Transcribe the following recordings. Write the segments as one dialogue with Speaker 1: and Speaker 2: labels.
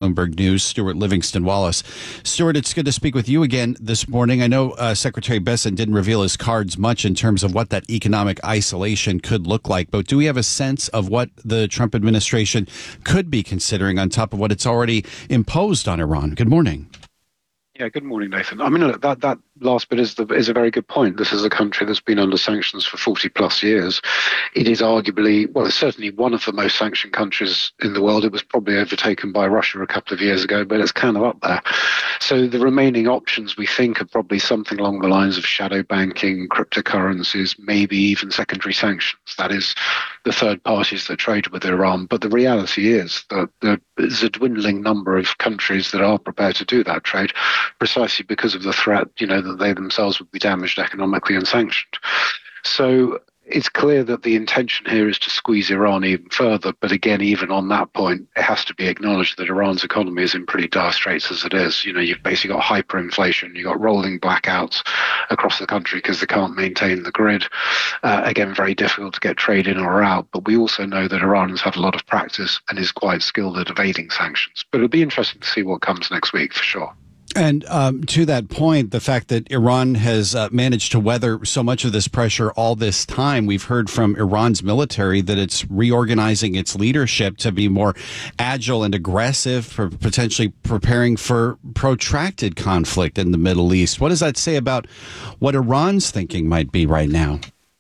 Speaker 1: Bloomberg News, Stuart Livingston Wallace. Stuart, it's good to speak with you again this morning. I know Secretary Bessent didn't reveal his cards much in terms of what that economic isolation could look like, but do we have a sense of what the Trump administration could be considering on top of what it's already imposed on Iran? Good morning.
Speaker 2: Yeah, good morning, Nathan. I mean, look, that last bit is a very good point. This is a country that's been under sanctions for 40 plus years. It is arguably, well, it's certainly one of the most sanctioned countries in the world. It was probably overtaken by Russia a couple of years ago, but it's kind of up there. So the remaining options, we think, are probably something along the lines of shadow banking, cryptocurrencies, maybe even secondary sanctions. That is, the third parties that trade with Iran. But the reality is that there is a dwindling number of countries that are prepared to do that trade, precisely because of the threat, that they themselves would be damaged economically and sanctioned. So it's clear that the intention here is to squeeze Iran even further. But again, even on that point, it has to be acknowledged that Iran's economy is in pretty dire straits as it is. You've basically got hyperinflation, you've got rolling blackouts across the country because they can't maintain the grid. Again, very difficult to get trade in or out. But we also know that Iran has had a lot of practice and is quite skilled at evading sanctions. But it'll be interesting to see what comes next week for sure.
Speaker 1: And to that point, the fact that Iran has managed to weather so much of this pressure all this time, we've heard from Iran's military that it's reorganizing its leadership to be more agile and aggressive, for potentially preparing for protracted conflict in the Middle East. What does that say about what Iran's thinking might be right now?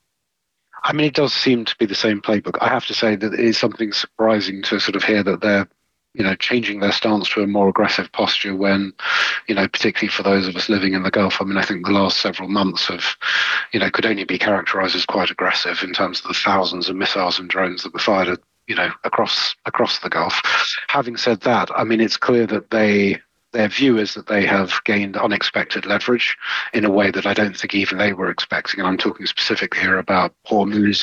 Speaker 2: I mean, it does seem to be the same playbook. I have to say that it is something surprising to sort of hear that they're changing their stance to a more aggressive posture when, particularly for those of us living in the Gulf. I mean, I think the last several months could only be characterized as quite aggressive in terms of the thousands of missiles and drones that were fired across the Gulf. Having said that, I mean, it's clear that their view is that they have gained unexpected leverage in a way that I don't think even they were expecting. And I'm talking specifically here about Hormuz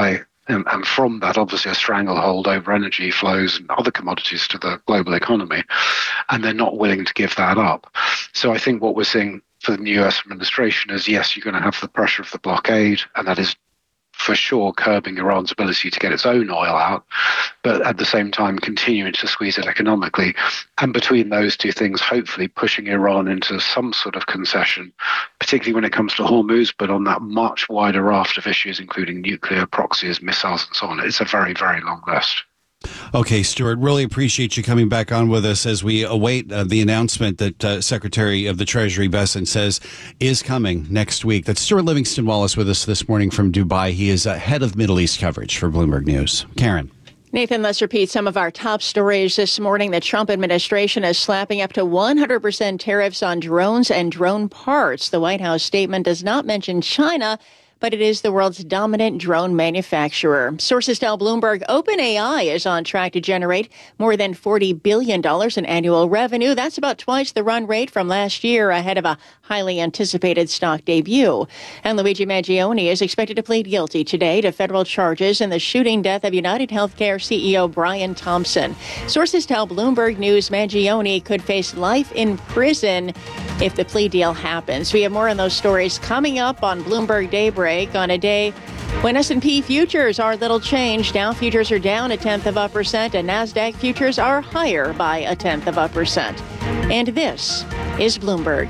Speaker 2: and from that, obviously, a stranglehold over energy flows and other commodities to the global economy. And they're not willing to give that up. So I think what we're seeing for the new US administration is, yes, you're going to have the pressure of the blockade, and that is for sure curbing Iran's ability to get its own oil out, but at the same time continuing to squeeze it economically. And between those two things, hopefully pushing Iran into some sort of concession, particularly when it comes to Hormuz, but on that much wider raft of issues, including nuclear, proxies, missiles, and so on. It's a very, very long list.
Speaker 1: Okay, Stuart, really appreciate you coming back on with us as we await the announcement that Secretary of the Treasury Bessent says is coming next week. That's Stuart Livingston Wallace with us this morning from Dubai. He is head of Middle East coverage for Bloomberg News. Karen.
Speaker 3: Nathan, let's repeat some of our top stories this morning. The Trump administration is slapping up to 100% tariffs on drones and drone parts. The White House statement does not mention China, but it is the world's dominant drone manufacturer. Sources tell Bloomberg OpenAI is on track to generate more than $40 billion in annual revenue. That's about twice the run rate from last year, ahead of a highly anticipated stock debut. And Luigi Mangione is expected to plead guilty today to federal charges in the shooting death of United Healthcare CEO Brian Thompson. Sources tell Bloomberg News Mangione could face life in prison if the plea deal happens. We have more on those stories coming up on Bloomberg Daybreak on a day when S&P futures are little changed. Dow futures are down 0.1%, and NASDAQ futures are higher by 0.1%. And this is Bloomberg.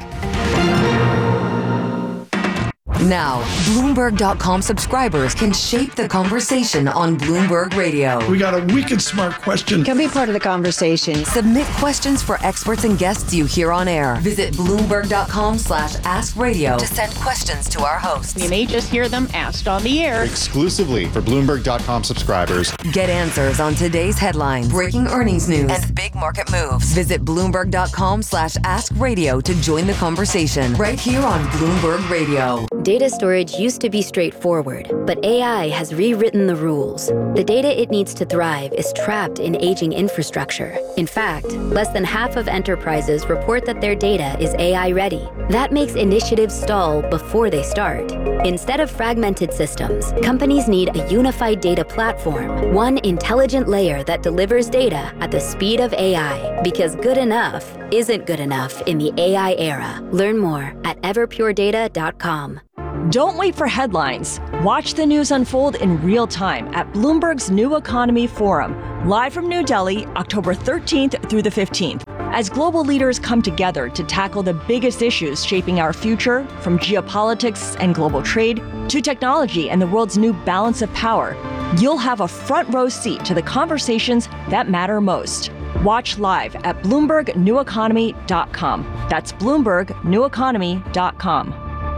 Speaker 4: Now, Bloomberg.com subscribers can shape the conversation on Bloomberg Radio.
Speaker 5: We got a wicked smart question.
Speaker 6: Can be part of the conversation.
Speaker 4: Submit questions for experts and guests you hear on air. Visit Bloomberg.com/AskRadio to send questions to our hosts.
Speaker 3: You may just hear them asked on the air.
Speaker 7: Exclusively for Bloomberg.com subscribers.
Speaker 4: Get answers on today's headlines, breaking earnings news, and big market moves. Visit Bloomberg.com/AskRadio to join the conversation right here on Bloomberg Radio.
Speaker 8: Data storage used to be straightforward, but AI has rewritten the rules. The data it needs to thrive is trapped in aging infrastructure. In fact, less than half of enterprises report that their data is AI ready. That makes initiatives stall before they start. Instead of fragmented systems, companies need a unified data platform, one intelligent layer that delivers data at the speed of AI. Because good enough isn't good enough in the AI era. Learn more at everpuredata.com.
Speaker 6: Don't wait for headlines. Watch the news unfold in real time at Bloomberg's New Economy Forum, live from New Delhi, October 13th through the 15th. As global leaders come together to tackle the biggest issues shaping our future, from geopolitics and global trade to technology and the world's new balance of power, you'll have a front row seat to the conversations that matter most. Watch live at BloombergNewEconomy.com. That's BloombergNewEconomy.com.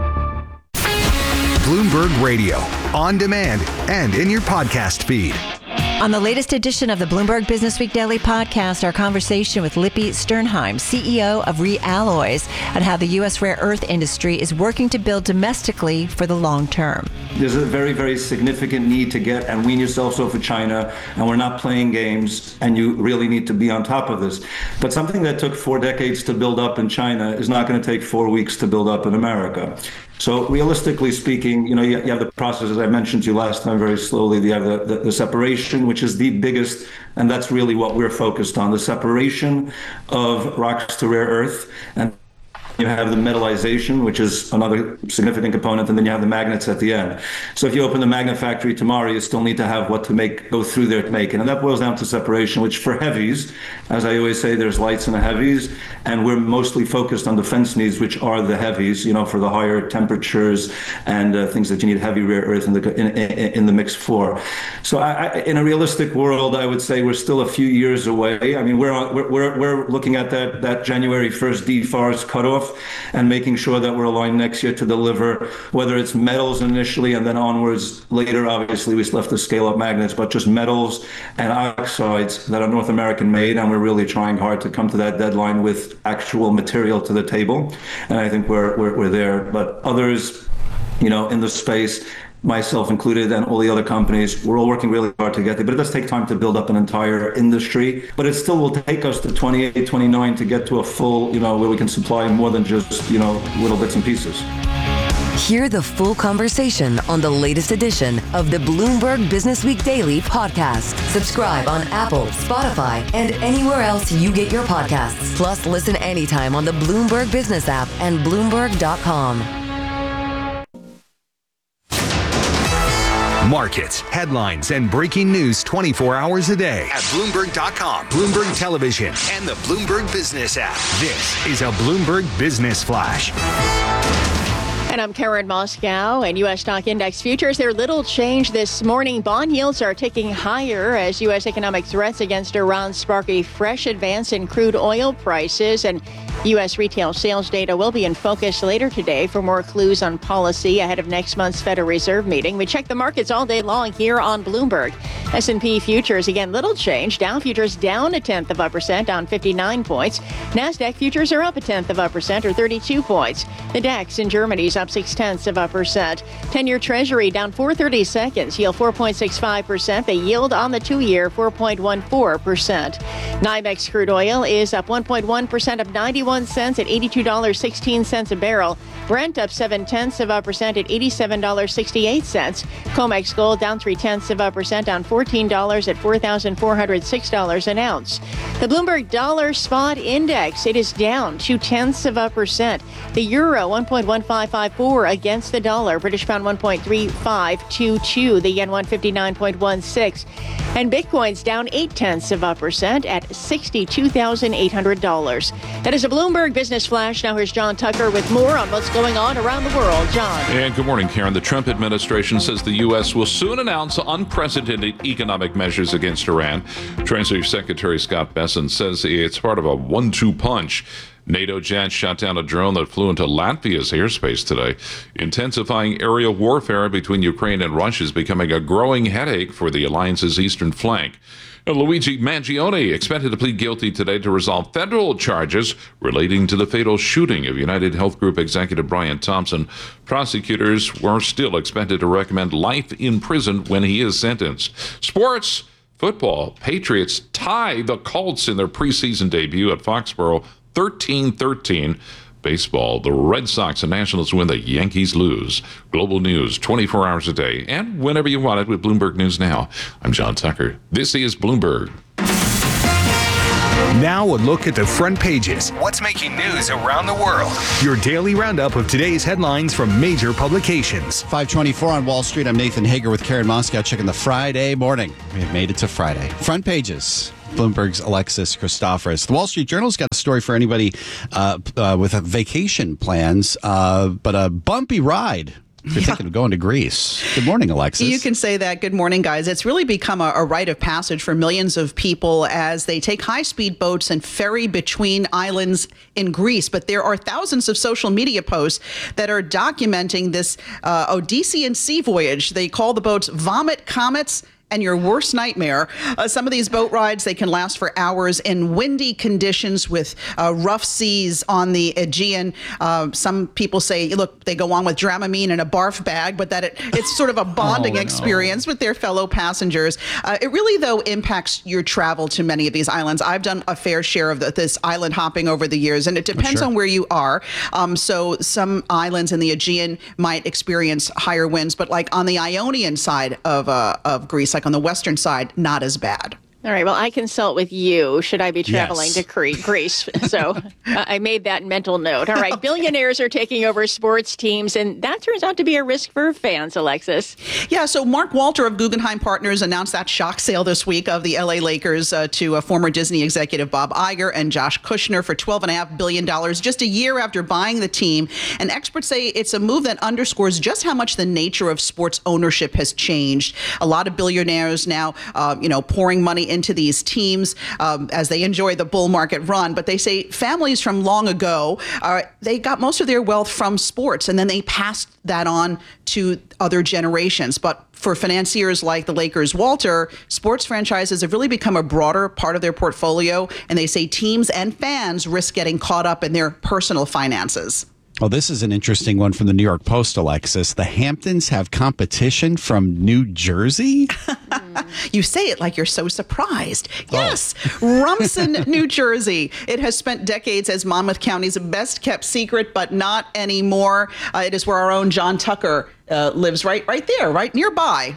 Speaker 9: Bloomberg Radio, on demand and in your podcast feed.
Speaker 10: On the latest edition of the Bloomberg Business Week Daily podcast, our conversation with Lippi Sternheim, CEO of Realloys, and how the U.S. rare earth industry is working to build domestically for the long term.
Speaker 11: There's a very, very significant need to get and wean yourselves off of China, and we're not playing games, and you really need to be on top of this. But something that took 4 decades to build up in China is not going to take 4 weeks to build up in America. So realistically speaking, you have the process, as I mentioned to you last time, very slowly. You have the separation, which is the biggest, and that's really what we're focused on, the separation of rocks to rare earth. And you have the metallization, which is another significant component, and then you have the magnets at the end. So if you open the magnet factory tomorrow, you still need to have what to go through there to make it. And that boils down to separation, which for heavies, as I always say, there's lights and the heavies, and we're mostly focused on defense needs, which are the heavies, for the higher temperatures and things that you need heavy rare earth in the mix for. So in a realistic world, I would say we're still a few years away. I mean, we're looking at that January 1st DFARS cutoff, and making sure that we're aligned next year to deliver, whether it's metals initially and then onwards later. Obviously, we still have to scale up magnets, but just metals and oxides that are North American made, and we're really trying hard to come to that deadline with actual material to the table. And I think we're there. But others, in the space, myself included, and all the other companies, we're all working really hard to get there. But it does take time to build up an entire industry. But it still will take us to 28, 29 to get to a full, where we can supply more than just, little bits and pieces.
Speaker 4: Hear the full conversation on the latest edition of the Bloomberg Business Week Daily podcast. Subscribe on Apple, Spotify, and anywhere else you get your podcasts. Plus, listen anytime on the Bloomberg Business app and Bloomberg.com.
Speaker 9: Markets, headlines, and breaking news 24 hours a day at Bloomberg.com, Bloomberg Television, and the Bloomberg Business app. This is a Bloomberg Business Flash.
Speaker 3: And I'm Karen Moscow, and U.S. stock index futures, they're little change this morning. Bond yields are ticking higher as U.S. economic threats against Iran spark a fresh advance in crude oil prices. And U.S. retail sales data will be in focus later today for more clues on policy ahead of next month's Federal Reserve meeting. We check the markets all day long here on Bloomberg. S&P futures, again, little change. Dow futures down 0.1%, down 59 points. NASDAQ futures are up 0.1% or 32 points. The DAX in Germany's up 0.6%. 10-year Treasury down 4/32, yield 4.65%. The yield on the 2-year 4.14%. NYMEX crude oil is up 1.1%, up 91 cents at $82.16 a barrel. Brent up 0.7% at $87.68. COMEX gold down 0.3%, down $14 at $4,406 an ounce. The Bloomberg Dollar Spot Index, it is down 0.2%. The euro 1.1554 against the dollar. British pound 1.3522. The yen 159.16. And Bitcoin's down 0.8% at $62,800. That is a Bloomberg Business Flash. Now here's John Tucker with more on what's going on around the world. John.
Speaker 12: And good morning, Karen. The Trump administration says the U.S. will soon announce unprecedented economic measures against Iran. Treasury Secretary Scott Bessent says it's part of a 1-2 punch. NATO jets shot down a drone that flew into Latvia's airspace today. Intensifying aerial warfare between Ukraine and Russia is becoming a growing headache for the alliance's eastern flank. Luigi Mangione expected to plead guilty today to resolve federal charges relating to the fatal shooting of United Health Group executive Brian Thompson. Prosecutors were still expected to recommend life in prison when he is sentenced. Sports. Football. Patriots tie the Colts in their preseason debut at Foxborough 13-13. Baseball, the Red Sox and Nationals win, the Yankees lose. Global news 24 hours a day and whenever you want it with Bloomberg News Now. I'm John Tucker. This is Bloomberg.
Speaker 9: Now a look at the front pages. What's making news around the world? Your daily roundup of today's headlines from major publications.
Speaker 1: 524 on Wall Street. I'm Nathan Hager with Karen Moscow checking the Friday morning. We have made it to Friday. Front pages. Bloomberg's Alexis Christoforous. The Wall Street Journal's got a story for anybody with vacation plans, but a bumpy ride. If you're thinking of going to Greece. Good morning, Alexis.
Speaker 13: You can say that. Good morning, guys. It's really become a rite of passage for millions of people as they take high-speed boats and ferry between islands in Greece. But there are thousands of social media posts that are documenting this Odyssean sea voyage. They call the boats Vomit Comets and Your Worst Nightmare. Some of these boat rides, they can last for hours in windy conditions with rough seas on the Aegean. Some people say, look, they go on with Dramamine in a barf bag, but that it's sort of a bonding experience with their fellow passengers. It really, though, impacts your travel to many of these islands. I've done a fair share of this island hopping over the years, and it depends on where you are. So some islands in the Aegean might experience higher winds, but like on the Ionian side of Greece, like on the western side, not as bad.
Speaker 3: All right. Well, I consult with you should I be traveling to Greece. So I made that mental note. All right. Billionaires are taking over sports teams, and that turns out to be a risk for fans, Alexis.
Speaker 13: Yeah. So Mark Walter of Guggenheim Partners announced that shock sale this week of the LA Lakers to former Disney executive Bob Iger and Josh Kushner for $12.5 billion just a year after buying the team. And experts say it's a move that underscores just how much the nature of sports ownership has changed. A lot of billionaires now, pouring money into these teams as they enjoy the bull market run. But they say families from long ago, they got most of their wealth from sports, and then they passed that on to other generations. But for financiers like the Lakers' Walter, sports franchises have really become a broader part of their portfolio, and they say teams and fans risk getting caught up in their personal finances.
Speaker 1: Well, this is an interesting one from the New York Post, Alexis. The Hamptons have competition from New Jersey?
Speaker 13: You say it like you're so surprised. Yes, Rumson, New Jersey. It has spent decades as Monmouth County's best-kept secret, but not anymore. It is where our own John Tucker lives right there, right nearby.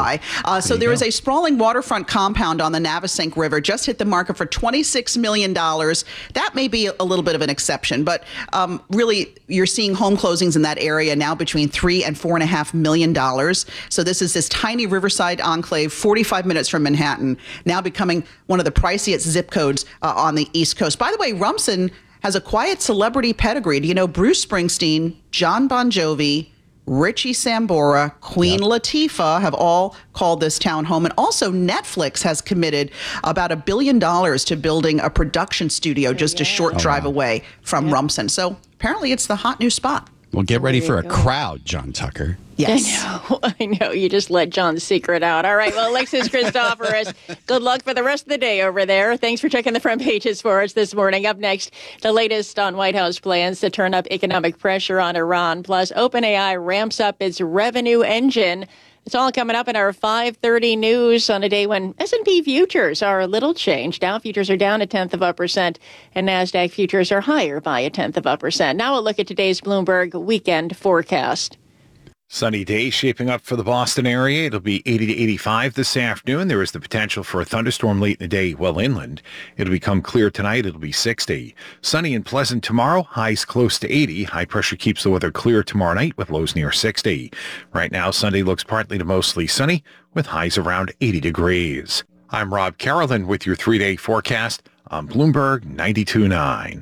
Speaker 13: So there is a sprawling waterfront compound on the Navesink River, just hit the market for $26 million. That may be a little bit of an exception, but really you're seeing home closings in that area now between $3 and $4.5 million. So this tiny riverside enclave, 45 minutes from Manhattan, now becoming one of the priciest zip codes on the East Coast. By the way, Rumson has a quiet celebrity pedigree. Do you know Bruce Springsteen, John Bon Jovi, Richie Sambora, Queen Latifah have all called this town home. And also Netflix has committed about $1 billion to building a production studio just a short drive away from Rumson. So apparently it's the hot new spot.
Speaker 1: Well, get ready for a crowd, John Tucker.
Speaker 13: Yes.
Speaker 3: I know. You just let John's secret out. All right. Well, Alexis Christoforous, good luck for the rest of the day over there. Thanks for checking the front pages for us this morning. Up next, the latest on White House plans to turn up economic pressure on Iran. Plus, OpenAI ramps up its revenue engine. It's all coming up in our 5:30 news on a day when S&P futures are a little changed. Dow futures are down 0.1%, and NASDAQ futures are higher by 0.1%. Now a look at today's Bloomberg weekend forecast.
Speaker 14: Sunny day shaping up for the Boston area. It'll be 80 to 85 this afternoon. There is the potential for a thunderstorm late in the day well inland. It'll become clear tonight. It'll be 60. Sunny and pleasant tomorrow. Highs close to 80. High pressure keeps the weather clear tomorrow night with lows near 60. Right now, Sunday looks partly to mostly sunny with highs around 80 degrees. I'm Rob Carolyn with your 3-day forecast on Bloomberg 92.9.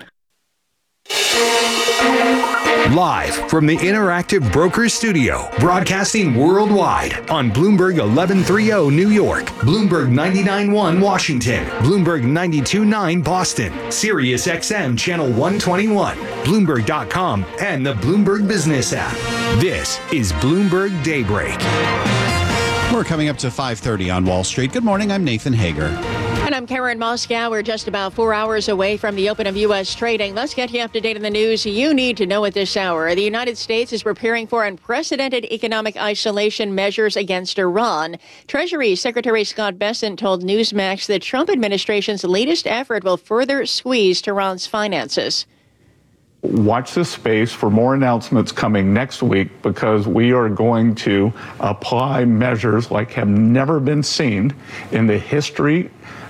Speaker 9: Live from the Interactive Brokers Studio, broadcasting worldwide on Bloomberg 1130 New York, Bloomberg 99.1 Washington, Bloomberg 92.9 Boston, Sirius XM Channel 121, Bloomberg.com, and the Bloomberg Business app. This is Bloomberg Daybreak.
Speaker 1: We're coming up to 5:30 on Wall Street. Good morning. I'm Nathan Hager.
Speaker 3: And I'm Karen Moscow. We're just about 4 hours away from the open of U.S. trading. Let's get you up to date on the news you need to know at this hour. The United States is preparing for unprecedented economic isolation measures against Iran. Treasury Secretary Scott Bessent told Newsmax the Trump administration's latest effort will further squeeze Tehran's finances.
Speaker 15: Watch this space for more announcements coming next week because we are going to apply measures like have never been seen in the history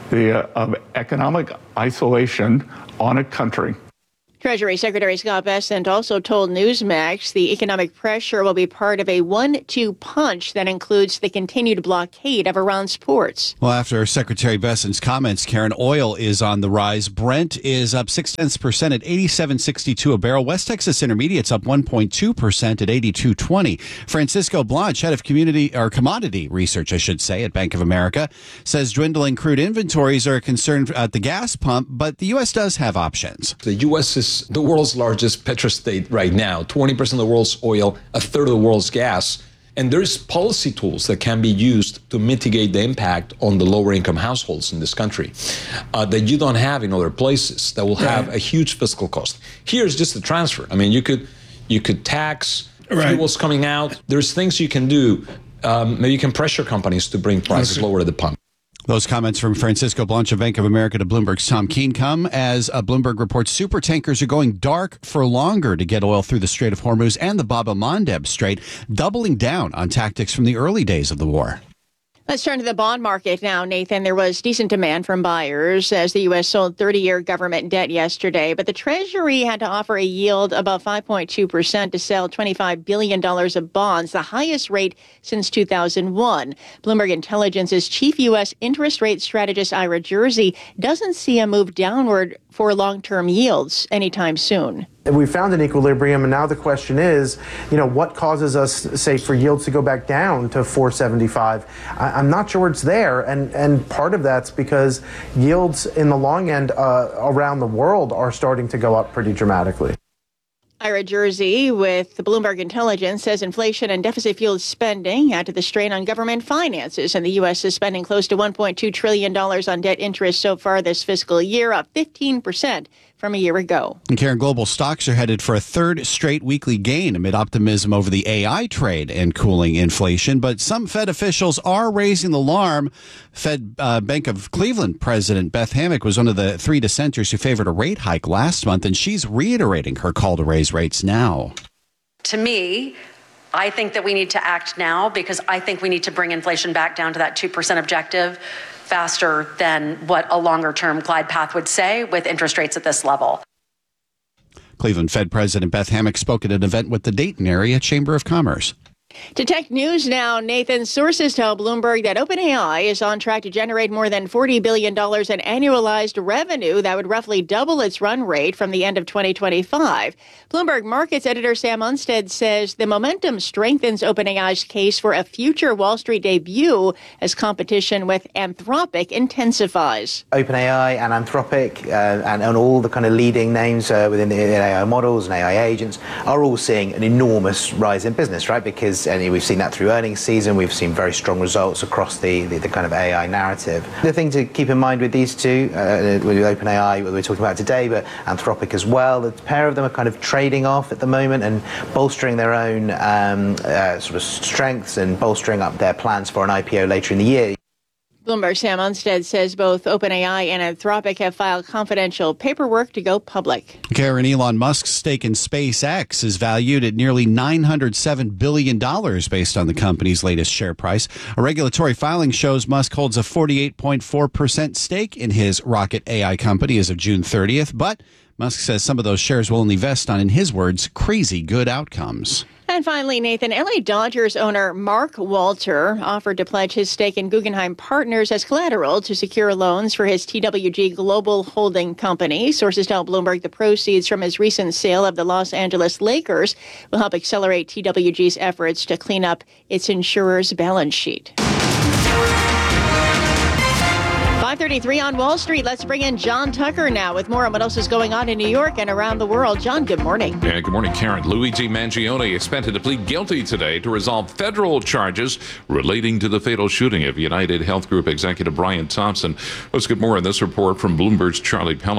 Speaker 15: of economic isolation on a country.
Speaker 3: Treasury Secretary Scott Bessent also told Newsmax the economic pressure will be part of a 1-2 punch that includes the continued blockade of Iran's ports.
Speaker 1: Well, after Secretary Bessent's comments, Karen, oil is on the rise. Brent is up 0.6% at $87.62 a barrel. West Texas Intermediate's up 1.2% at $82.20. Francisco Blanch, head of commodity research, at Bank of America, says dwindling crude inventories are a concern at the gas pump, but the U.S. does have options.
Speaker 16: The U.S. is the world's largest petrostate right now, 20% of the world's oil, a third of the world's gas. And there's policy tools that can be used to mitigate the impact on the lower income households in this country that you don't have in other places that will have a huge fiscal cost. Here's just the transfer. I mean, you could tax fuels coming out. There's things you can do. Maybe you can pressure companies to bring prices lower at the pump.
Speaker 1: Those comments from Francisco Blanch of Bank of America to Bloomberg's Tom Keene come as Bloomberg reports super tankers are going dark for longer to get oil through the Strait of Hormuz and the Bab el-Mandeb Strait, doubling down on tactics from the early days of the war.
Speaker 3: Let's turn to the bond market now, Nathan. There was decent demand from buyers as the U.S. sold 30-year government debt yesterday, but the Treasury had to offer a yield above 5.2% to sell $25 billion of bonds, the highest rate since 2001. Bloomberg Intelligence's chief U.S. interest rate strategist Ira Jersey doesn't see a move downward for long-term yields anytime soon.
Speaker 17: We found an equilibrium, and now the question is, what causes us, say, for yields to go back down to 4.75? I'm not sure it's there, and part of that's because yields in the long end around the world are starting to go up pretty dramatically.
Speaker 3: Ira Jersey with Bloomberg Intelligence says inflation and deficit-fueled spending add to the strain on government finances, and the U.S. is spending close to $1.2 trillion on debt interest so far this fiscal year, up 15% from a year ago.
Speaker 1: And Karen, global stocks are headed for a third straight weekly gain amid optimism over the AI trade and cooling inflation. But some Fed officials are raising the alarm. Fed Bank of Cleveland President Beth Hammack was one of the three dissenters who favored a rate hike last month, and she's reiterating her call to raise rates now.
Speaker 18: To me, I think that we need to act now because I think we need to bring inflation back down to that 2% objective faster than what a longer-term glide path would say with interest rates at this level.
Speaker 1: Cleveland Fed President Beth Hammack spoke at an event with the Dayton Area Chamber of Commerce.
Speaker 3: To tech news now, Nathan. Sources tell Bloomberg that OpenAI is on track to generate more than $40 billion in annualized revenue. That would roughly double its run rate from the end of 2025. Bloomberg Markets editor Sam Unstead says the momentum strengthens OpenAI's case for a future Wall Street debut as competition with Anthropic intensifies.
Speaker 19: OpenAI and Anthropic and all the kind of leading names within the AI models and AI agents are all seeing an enormous rise in business, right? Because and we've seen that through earnings season. We've seen very strong results across the kind of AI narrative. The thing to keep in mind with these two, with OpenAI, what we're talking about today, but Anthropic as well, the pair of them are kind of trading off at the moment and bolstering their own sort of strengths and bolstering up their plans for an IPO later in the year.
Speaker 3: Bloomberg Sam Unstead says both OpenAI and Anthropic have filed confidential paperwork to go public.
Speaker 1: Karen, Elon Musk's stake in SpaceX is valued at nearly $907 billion based on the company's latest share price. A regulatory filing shows Musk holds a 48.4% stake in his rocket AI company as of June 30th, but Musk says some of those shares will only vest on, in his words, crazy good outcomes.
Speaker 3: And finally, Nathan, LA Dodgers owner Mark Walter offered to pledge his stake in Guggenheim Partners as collateral to secure loans for his TWG Global Holding Company. Sources tell Bloomberg the proceeds from his recent sale of the Los Angeles Lakers will help accelerate TWG's efforts to clean up its insurer's balance sheet. 5:33 on Wall Street. Let's bring in John Tucker now with more on what else is going on in New York and around the world. John, good morning.
Speaker 12: Yeah, good morning, Karen. Luigi Mangione expected to plead guilty today to resolve federal charges relating to the fatal shooting of United Health Group executive Brian Thompson. Let's get more on this report from Bloomberg's Charlie Pellin.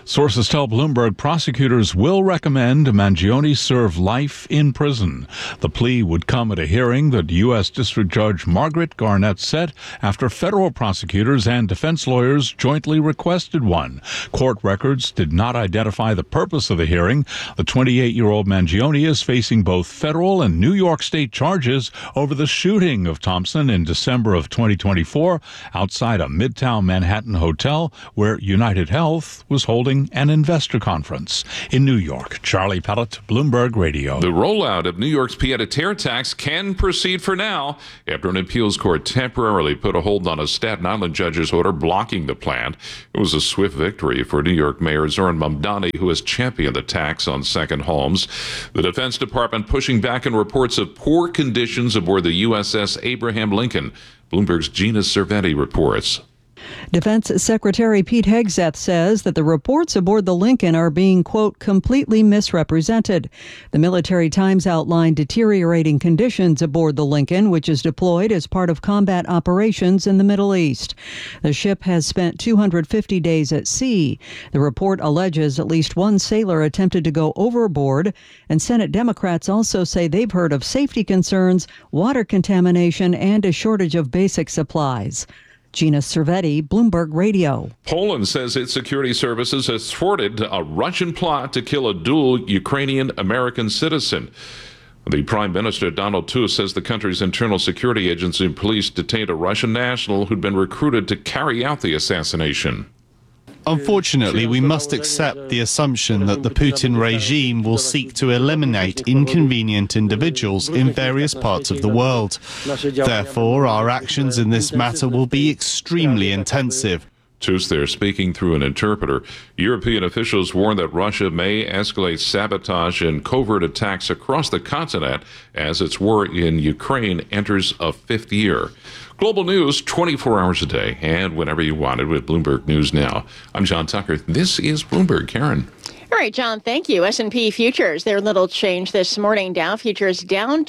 Speaker 20: Sources tell Bloomberg prosecutors will recommend Mangione serve life in prison. The plea would come at a hearing that U.S. District Judge Margaret Garnett set after federal prosecutors and defense lawyers jointly requested one. Court records did not identify the purpose of the hearing. The 28-year-old Mangione is facing both federal and New York State charges over the shooting of Thompson in December of 2024 outside a Midtown Manhattan hotel where United Health was holding an investor conference. In New York, Charlie Pellet, Bloomberg Radio.
Speaker 12: The rollout of New York's pied-à-terre tax can proceed for now after an appeals court temporarily put a hold on a Staten Island judge's order blocking the plan. It was a swift victory for New York Mayor Zohran Mamdani, who has championed the tax on second homes. The Defense Department pushing back on reports of poor conditions aboard the USS Abraham Lincoln. Bloomberg's Gina Cervetti reports.
Speaker 21: Defense Secretary Pete Hegseth says that the reports aboard the Lincoln are being, quote, completely misrepresented. The Military Times outlined deteriorating conditions aboard the Lincoln, which is deployed as part of combat operations in the Middle East. The ship has spent 250 days at sea. The report alleges at least one sailor attempted to go overboard, and Senate Democrats also say they've heard of safety concerns, water contamination, and a shortage of basic supplies. Gina Cervetti, Bloomberg Radio.
Speaker 12: Poland says its security services has thwarted a Russian plot to kill a dual Ukrainian-American citizen. The Prime Minister, Donald Tusk, says the country's internal security agency and police detained a Russian national who'd been recruited to carry out the assassination.
Speaker 22: Unfortunately, we must accept the assumption that the Putin regime will seek to eliminate inconvenient individuals in various parts of the world. Therefore, our actions in this matter will be extremely intensive.
Speaker 12: Tusk there speaking through an interpreter. European officials warn that Russia may escalate sabotage and covert attacks across the continent as its war in Ukraine enters a fifth year. Global news 24 hours a day and whenever you want it with Bloomberg News Now. I'm John Tucker. This is Bloomberg. Karen.
Speaker 3: All right, John, thank you. S&P futures, their little change this morning. Dow futures down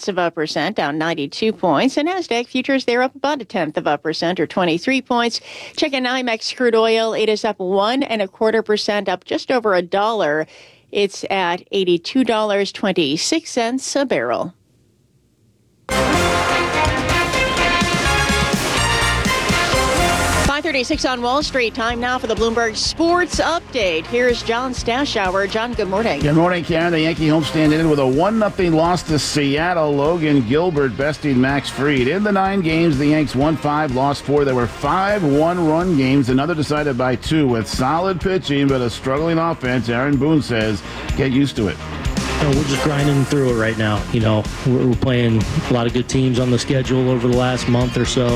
Speaker 3: 0.2%, down 92 points. And NASDAQ futures, they're up about 0.1% or 23 points. Checking NYMEX crude oil, it is up 1.25%, up just over $1. It's at $82.26 a barrel. 5:36 on Wall Street. Time now for the Bloomberg Sports Update. Here's John Stashower. John, good morning.
Speaker 23: Good morning, Karen. The Yankee homestand ended with a 1-0 loss to Seattle. Logan Gilbert besting Max Fried. In the 9 games, the Yanks won 5, lost 4. There were 5 one-run games, another decided by 2 with solid pitching but a struggling offense. Aaron Boone says, get used to it.
Speaker 24: We're just grinding through it right now. You know, we're playing a lot of good teams on the schedule over the last month or so.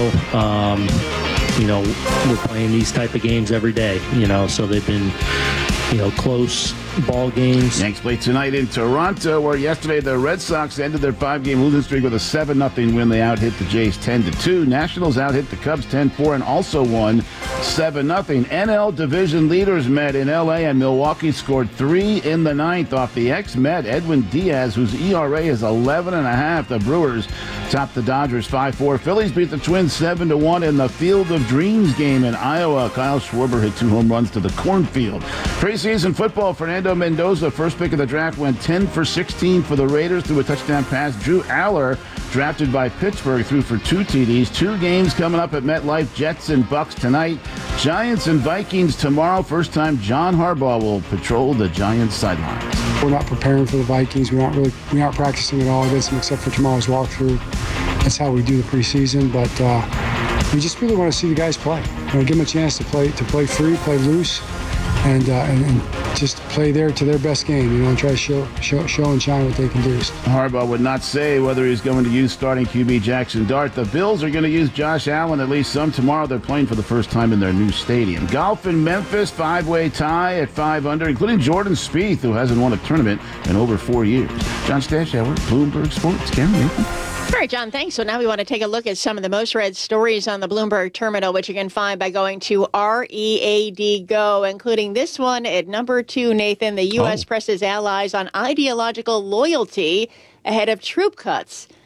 Speaker 24: You know, we're playing these type of games every day, you know, so they've been, you know, close ball games.
Speaker 23: Yanks play tonight in Toronto, where yesterday the Red Sox ended their 5-game losing streak with a 7-0 win. They out-hit the Jays 10-2. Nationals out-hit the Cubs 10-4 and also won 7-0. NL division leaders met in L.A. and Milwaukee scored 3 in the 9th off the ex-Met Edwin Diaz, whose ERA is 11.5. The Brewers topped the Dodgers 5-4. Phillies beat the Twins 7-1 in the Field of Dreams game in Iowa. Kyle Schwarber hit 2 home runs to the cornfield. Preseason football, Fernando Mendoza, first pick of the draft, went 10 for 16 for the Raiders through a touchdown pass. Drew Aller, drafted by Pittsburgh, threw for 2 TDs. 2 games coming up at MetLife. Jets and Bucks tonight. Giants and Vikings tomorrow. First time John Harbaugh will patrol the Giants sidelines.
Speaker 25: We're not preparing for the Vikings. We aren't practicing at all against them except for tomorrow's walkthrough. That's how we do the preseason. But we just really want to see the guys play. Give them a chance to play free, play loose, and just play to their best game, and try to show and shine what they can do.
Speaker 23: Harbaugh would not say whether he's going to use starting QB Jackson Dart. The Bills are going to use Josh Allen, at least some tomorrow. They're playing for the first time in their new stadium. Golf in Memphis, 5-way tie at 5 under, including Jordan Spieth, who hasn't won a tournament in over 4 years. John Stashower, Bloomberg Sports. Karen Nathan.
Speaker 3: All right, John, thanks. So now we want to take a look at some of the most read stories on the Bloomberg terminal, which you can find by going to READ Go, including this one at number 2, Nathan. The U.S. presses allies on ideological loyalty ahead of troop cuts.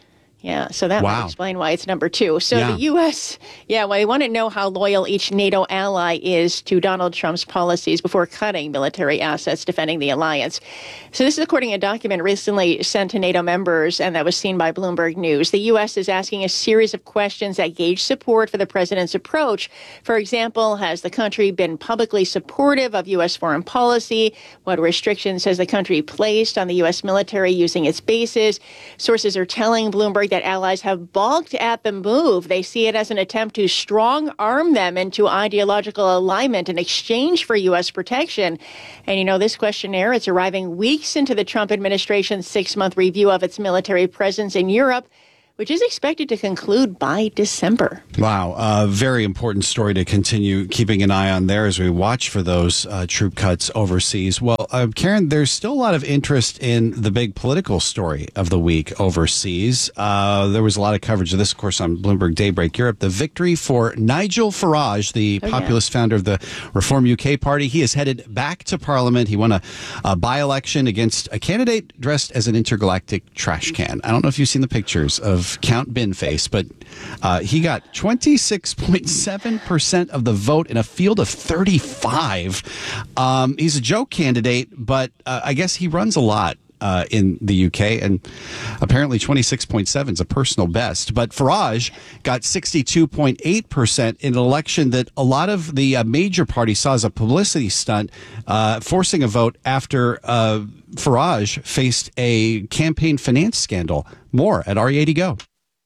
Speaker 3: Yeah, so that might explain why it's number 2. So the U.S., well, they want to know how loyal each NATO ally is to Donald Trump's policies before cutting military assets defending the alliance. So this is according to a document recently sent to NATO members, and that was seen by Bloomberg News. The U.S. is asking a series of questions that gauge support for the president's approach. For example, has the country been publicly supportive of U.S. foreign policy? What restrictions has the country placed on the U.S. military using its bases? Sources are telling Bloomberg that allies have balked at the move. They see it as an attempt to strong arm them into ideological alignment in exchange for U.S. protection. And this questionnaire, it's arriving weeks into the Trump administration's 6-month review of its military presence in Europe, which is expected to conclude by December.
Speaker 1: Wow. Very important story to continue keeping an eye on there as we watch for those troop cuts overseas. Well, Karen, there's still a lot of interest in the big political story of the week overseas. There was a lot of coverage of this, of course, on Bloomberg Daybreak Europe. The victory for Nigel Farage, the populist founder of the Reform UK Party. He is headed back to Parliament. He won a by-election against a candidate dressed as an intergalactic trash can. I don't know if you've seen the pictures of Count Binface, but he got 26.7% of the vote in a field of 35. He's a joke candidate, but I guess he runs a lot in the UK, and apparently 26.7 is a personal best. But Farage got 62.8% in an election that a lot of the major parties saw as a publicity stunt, forcing a vote after Farage faced a campaign finance scandal. More at RE80 Go.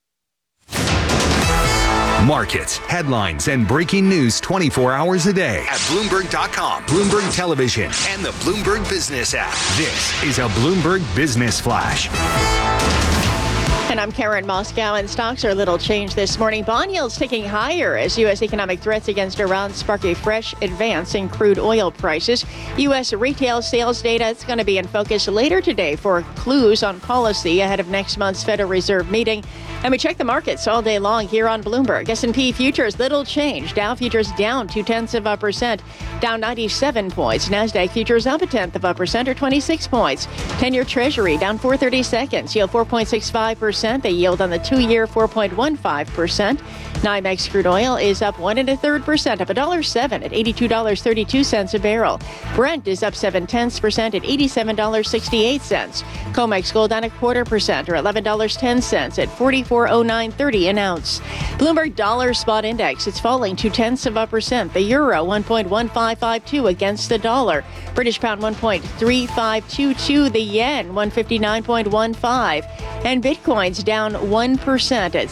Speaker 9: Markets, headlines, and breaking news 24 hours a day at Bloomberg.com, Bloomberg Television, and the Bloomberg Business app. This is a Bloomberg Business Flash.
Speaker 3: And I'm Karen Moscow, and stocks are a little changed this morning. Bond yields ticking higher as U.S. economic threats against Iran spark a fresh advance in crude oil prices. U.S. retail sales data is going to be in focus later today for clues on policy ahead of next month's Federal Reserve meeting. And we check the markets all day long here on Bloomberg. S&P futures, little change. Dow futures down 0.2%, down 97 points. NASDAQ futures up 0.1% or 26 points. 10-year Treasury down 4/32, yield 4.65%. The yield on the 2-year 4.15%. NYMEX crude oil is up 1.33%, up $1.07 at $82.32 a barrel. Brent is up 0.7% at $87.68. COMEX gold down 0.25% or $11.10 at $44.0930 an ounce. Bloomberg dollar spot index, it's falling 0.2%. The euro 1.1552 against the dollar. British pound 1.3522. The yen 159.15. And Bitcoin's down 1% at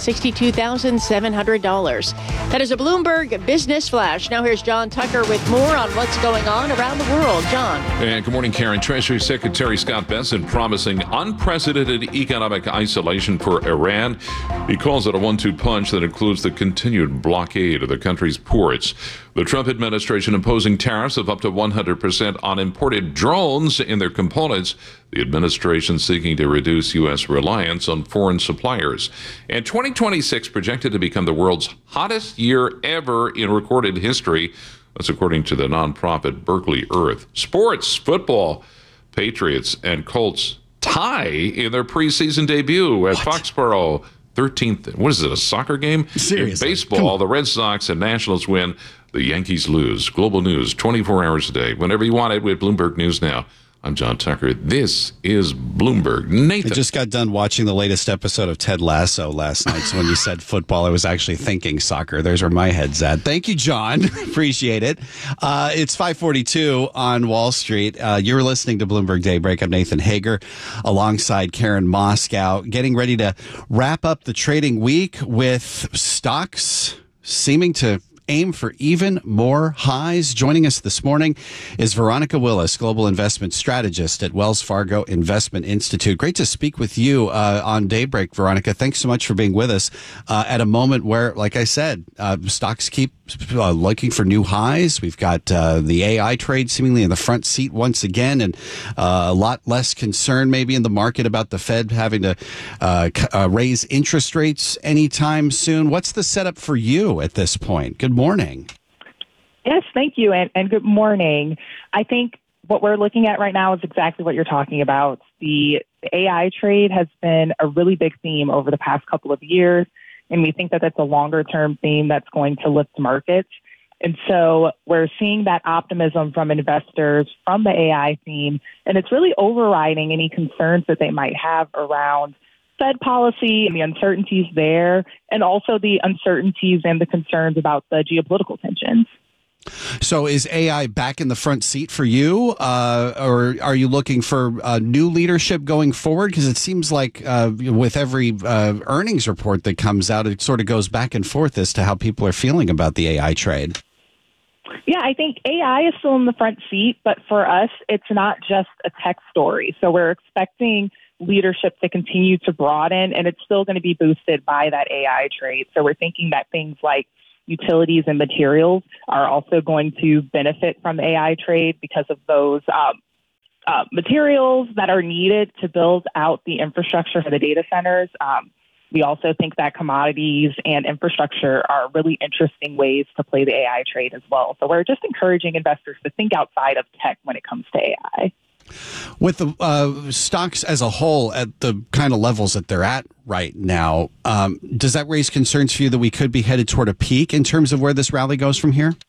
Speaker 3: $62,700. That is a Bloomberg Business Flash. Now here's John Tucker with more on what's going on around the world. John.
Speaker 12: And good morning, Karen. Treasury Secretary Scott Bessent promising unprecedented economic isolation for Iran. He calls it a 1-2 punch that includes the continued blockade of the country's ports. The Trump administration imposing tariffs of up to 100% on imported drones and their components. The administration seeking to reduce U.S. reliance on foreign suppliers. And 2026 projected to become the world's hottest year ever in recorded history. That's according to the nonprofit Berkeley Earth. Sports, football, Patriots and Colts tie in their preseason debut at Foxborough. 13th, what is it, a soccer game?
Speaker 1: Seriously.
Speaker 12: In baseball, the Red Sox and Nationals win. The Yankees lose. Global news, 24 hours a day. Whenever you want it with Bloomberg News Now. I'm John Tucker. This is Bloomberg. Nathan.
Speaker 1: I just got done watching the latest episode of Ted Lasso last night. So when you said football, I was actually thinking soccer. There's where my head's at. Thank you, John. Appreciate it. It's 5:42 on Wall Street. You're listening to Bloomberg Daybreak. I'm Nathan Hager alongside Karen Moscow, getting ready to wrap up the trading week with stocks seeming to aim for even more highs. Joining us this morning is Veronica Willis, Global Investment Strategist at Wells Fargo Investment Institute. Great to speak with you on Daybreak, Veronica. Thanks so much for being with us at a moment where, like I said, stocks keep looking for new highs. We've got the AI trade seemingly in the front seat once again, and a lot less concern maybe in the market about the Fed having to raise interest rates anytime soon. What's the setup for you at this point? Good morning.
Speaker 2: Yes, thank you, and good morning. I think what we're looking at right now is exactly what you're talking about. The AI trade has been a really big theme over the past couple of years, and we think that that's a longer-term theme that's going to lift markets. And so we're seeing that optimism from investors from the AI theme, and it's really overriding any concerns that they might have around Fed policy and the uncertainties there, and also the uncertainties and the concerns about the geopolitical tensions.
Speaker 1: So is AI back in the front seat for you, or are you looking for new leadership going forward? Because it seems like with every earnings report that comes out, it sort of goes back and forth as to how people are feeling about the AI trade.
Speaker 2: Yeah, I think AI is still in the front seat, but for us, it's not just a tech story. So we're expecting leadership to continue to broaden, and it's still going to be boosted by that AI trade. So we're thinking that things like utilities and materials are also going to benefit from AI trade because of those materials that are needed to build out the infrastructure for the data centers. We also think that commodities and infrastructure are really interesting ways to play the AI trade as well. So we're just encouraging investors to think outside of tech when it comes to AI.
Speaker 1: With the stocks as a whole at the kind of levels that they're at right now, does that raise concerns for you that we could be headed toward a peak in terms of where this rally goes from here?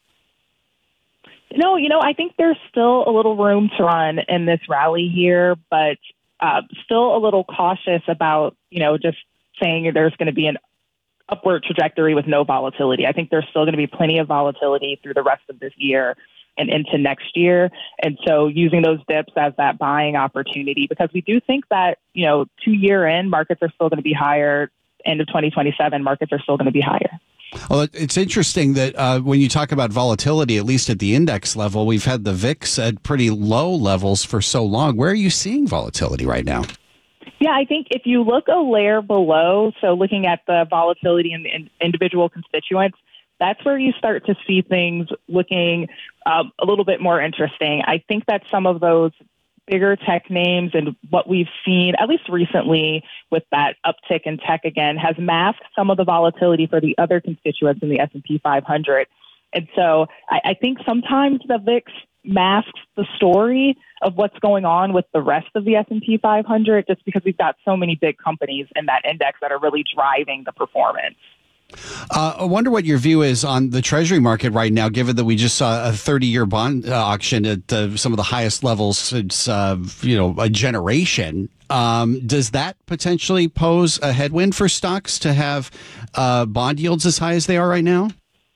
Speaker 2: No, I think there's still a little room to run in this rally here, but still a little cautious about, just saying there's going to be an upward trajectory with no volatility. I think there's still going to be plenty of volatility through the rest of this year and into next year. And so using those dips as that buying opportunity, because we do think that, 2 year in, markets are still going to be higher. End of 2027, markets are still going to be higher.
Speaker 1: Well, it's interesting that when you talk about volatility, at least at the index level, we've had the VIX at pretty low levels for so long. Where are you seeing volatility right now?
Speaker 2: Yeah, I think if you look a layer below, so looking at the volatility in the individual constituents, that's where you start to see things looking a little bit more interesting. I think that some of those bigger tech names and what we've seen, at least recently with that uptick in tech again, has masked some of the volatility for the other constituents in the S&P 500. And so I think sometimes the VIX masks the story of what's going on with the rest of the S&P 500, just because we've got so many big companies in that index that are really driving the performance.
Speaker 1: I wonder what your view is on the Treasury market right now, given that we just saw a 30-year bond auction at some of the highest levels since, a generation. Does that potentially pose a headwind for stocks to have bond yields as high as they are right now?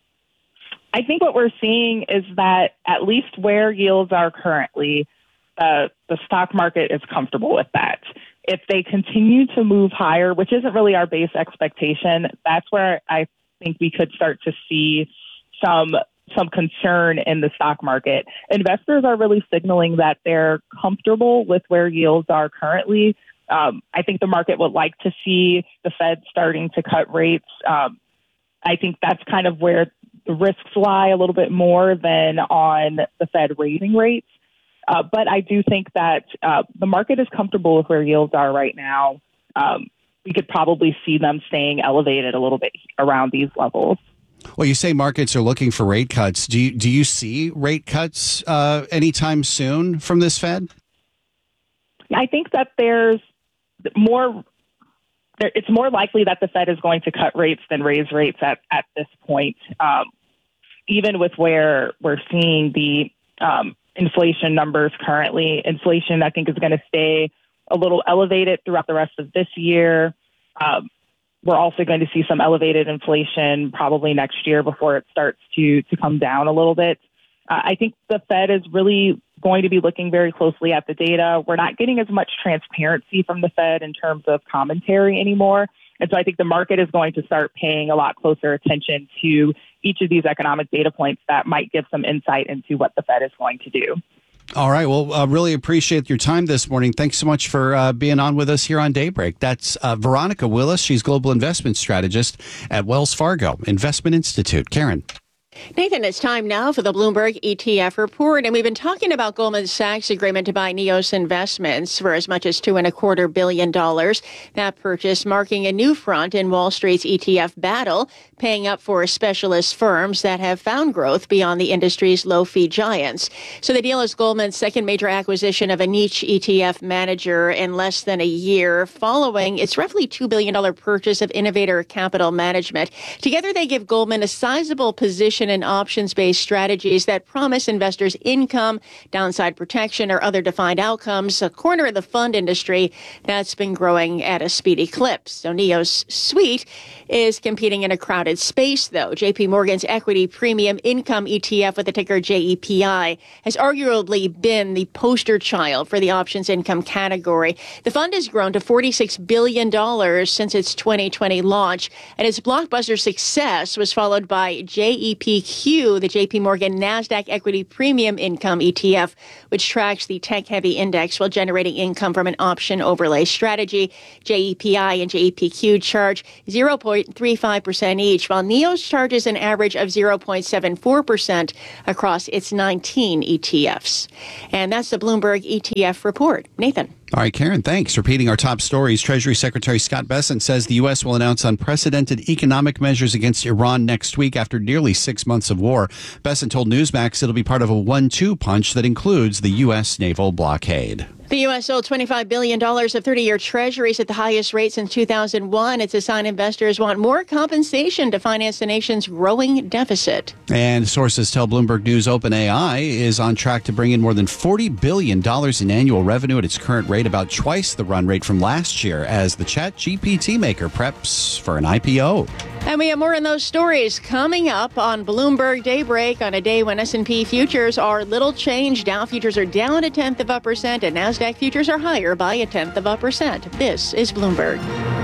Speaker 2: I think what we're seeing is that at least where yields are currently, the stock market is comfortable with that. If they continue to move higher, which isn't really our base expectation, that's where I think we could start to see some concern in the stock market. Investors are really signaling that they're comfortable with where yields are currently. I think the market would like to see the Fed starting to cut rates. I think that's kind of where the risks lie a little bit more than on the Fed raising rates. But I do think that the market is comfortable with where yields are right now. We could probably see them staying elevated a little bit around these levels.
Speaker 1: Well, you say markets are looking for rate cuts. Do you see rate cuts anytime soon from this Fed?
Speaker 2: I think that there's more. It's more likely that the Fed is going to cut rates than raise rates at this point, even with where we're seeing the inflation numbers currently. Inflation, I think, is going to stay a little elevated throughout the rest of this year. We're also going to see some elevated inflation probably next year before it starts to come down a little bit. I think the Fed is really going to be looking very closely at the data. We're not getting as much transparency from the Fed in terms of commentary anymore. And so I think the market is going to start paying a lot closer attention to each of these economic data points that might give some insight into what the Fed is going to do.
Speaker 1: All right. Well, really appreciate your time this morning. Thanks so much for being on with us here on Daybreak. That's Veronica Willis. She's Global Investment Strategist at Wells Fargo Investment Institute. Karen.
Speaker 3: Nathan, it's time now for the Bloomberg ETF report, and we've been talking about Goldman Sachs' agreement to buy Neos Investments for as much as $2.25 billion. That purchase marking a new front in Wall Street's ETF battle, paying up for specialist firms that have found growth beyond the industry's low-fee giants. So the deal is Goldman's second major acquisition of a niche ETF manager in less than a year, following its roughly $2 billion purchase of Innovator Capital Management. Together, they give Goldman a sizable position in options-based strategies that promise investors income, downside protection, or other defined outcomes, a corner of the fund industry that's been growing at a speedy clip. So Neos Suite is competing in a crowded space, though. JP Morgan's equity premium income ETF with the ticker JEPI has arguably been the poster child for the options income category. The fund has grown to $46 billion since its 2020 launch, and its blockbuster success was followed by JEPQ, the JP Morgan NASDAQ Equity Premium Income ETF, which tracks the tech-heavy index while generating income from an option overlay strategy. JEPI and JEPQ charge 0.35% each, while Neos charges an average of 0.74% across its 19 ETFs. And that's the Bloomberg ETF report. Nathan.
Speaker 1: All right, Karen, thanks. Repeating our top stories, Treasury Secretary Scott Bessent says the U.S. will announce unprecedented economic measures against Iran next week after nearly 6 months of war. Bessent told Newsmax it'll be part of a 1-2 punch that includes the U.S. naval blockade.
Speaker 3: The U.S. sold $25 billion of 30-year treasuries at the highest rate since 2001. It's a sign investors want more compensation to finance the nation's growing deficit.
Speaker 1: And sources tell Bloomberg News OpenAI is on track to bring in more than $40 billion in annual revenue at its current rate, about twice the run rate from last year, as the ChatGPT maker preps for an IPO.
Speaker 3: And we have more on those stories coming up on Bloomberg Daybreak on a day when S&P futures are little changed. Dow futures are down 0.1%, and NASDAQ futures are higher by 0.1%. This is Bloomberg.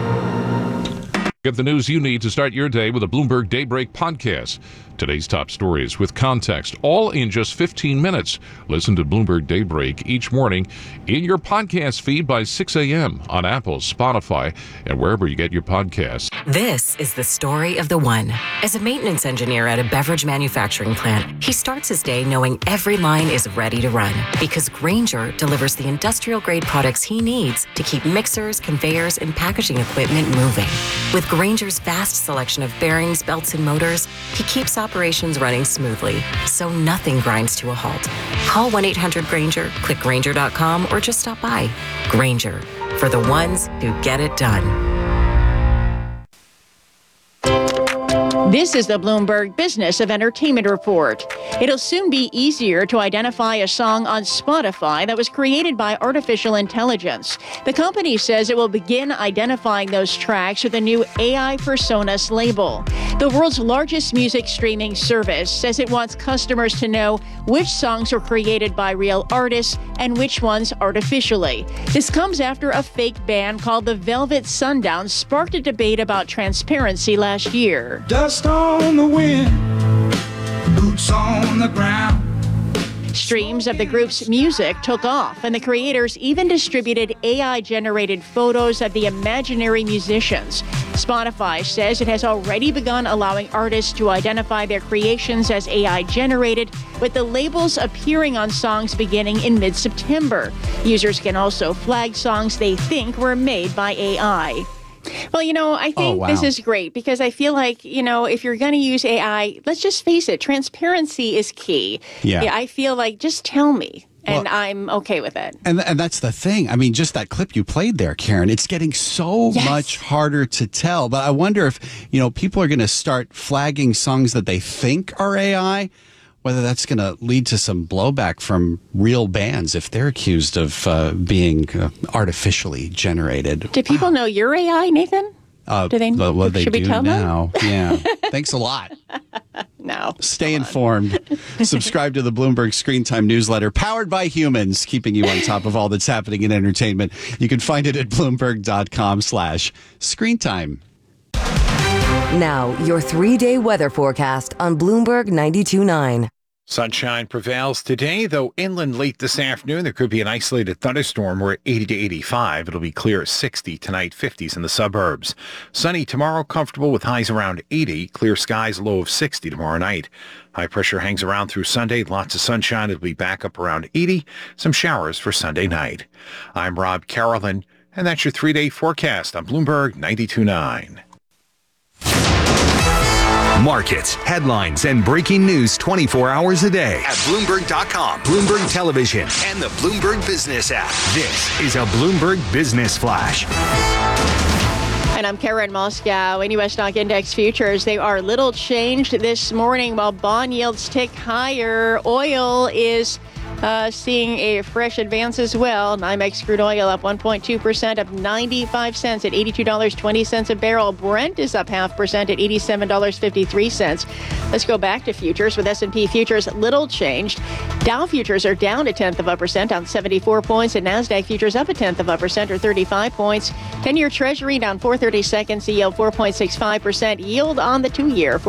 Speaker 12: Get the news you need to start your day with a Bloomberg Daybreak podcast. Today's top stories with context, all in just 15 minutes. Listen to Bloomberg Daybreak each morning in your podcast feed by 6 a.m. on Apple, Spotify, and wherever you get your podcasts.
Speaker 5: This is the story of the one. As a maintenance engineer at a beverage manufacturing plant, he starts his day knowing every line is ready to run because Grainger delivers the industrial-grade products he needs to keep mixers, conveyors, and packaging equipment moving. With Grainger's vast selection of bearings, belts, and motors, he keeps operations running smoothly, so nothing grinds to a halt. Call 1-800-GRAINGER, click Grainger.com, or just stop by. Grainger, for the ones who get it done.
Speaker 3: This is the Bloomberg Business of Entertainment Report. It'll soon be easier to identify a song on Spotify that was created by artificial intelligence. The company says it will begin identifying those tracks with a new AI Personas label. The world's largest music streaming service says it wants customers to know which songs were created by real artists and which ones artificially. This comes after a fake band called the Velvet Sundown sparked a debate about transparency last year.
Speaker 6: Dust on the wind, boots on the ground.
Speaker 3: Streams of the group's music took off, and the creators even distributed AI-generated photos of the imaginary musicians. Spotify says it has already begun allowing artists to identify their creations as AI-generated, with the labels appearing on songs beginning in mid-September. Users can also flag songs they think were made by AI. Well, I think this is great because I feel like, if you're going to use AI, let's just face it, transparency is key. Yeah, I feel like just tell me. And I'm okay with it.
Speaker 1: And that's the thing. I mean, just that clip you played there, Karen, it's getting so much harder to tell. But I wonder if, people are going to start flagging songs that they think are AI, whether that's going to lead to some blowback from real bands if they're accused of being artificially generated.
Speaker 3: Do people know you're AI, Nathan? Do they?
Speaker 1: Well, they
Speaker 3: should we
Speaker 1: do
Speaker 3: tell
Speaker 1: now.
Speaker 3: them?
Speaker 1: Yeah. Thanks a lot.
Speaker 3: No.
Speaker 1: Stay informed. Subscribe to the Bloomberg Screen Time newsletter, powered by humans, keeping you on top of all that's happening in entertainment. You can find it at Bloomberg.com/screentime.
Speaker 4: Now, your 3-day weather forecast on Bloomberg 92.9.
Speaker 14: Sunshine prevails today, though inland late this afternoon there could be an isolated thunderstorm. We're at 80 to 85. It'll be clear 60 tonight, 50s in the suburbs. Sunny tomorrow, comfortable with highs around 80. Clear skies, low of 60 tomorrow night. High pressure hangs around through Sunday. Lots of sunshine. It'll be back up around 80. Some showers for Sunday night. I'm Rob Carolyn, and that's your 3-day forecast on Bloomberg 92.9.
Speaker 9: Markets, headlines, and breaking news 24 hours a day at Bloomberg.com, Bloomberg Television, and the Bloomberg Business app. This is a Bloomberg Business Flash.
Speaker 3: And I'm Karen Moscow. In U.S. stock index futures, they are little changed this morning while bond yields tick higher. Oil is seeing a fresh advance as well. NYMEX crude oil up 1.2%, up 95 cents at $82.20 a barrel. Brent is up 0.5% at $87.53. Let's go back to futures with S&P futures little changed. Dow futures are down 0.1%, down 74 points, and NASDAQ futures up 0.1% or 35 points. 10-year Treasury down 4/32, yield 4.65%. Yield on the 2-year